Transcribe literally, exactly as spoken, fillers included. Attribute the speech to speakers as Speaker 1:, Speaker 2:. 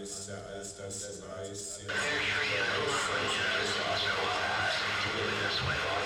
Speaker 1: Weiß, der als das Weiß,
Speaker 2: There's three gentlemen on the uh, also, uh, moving this way.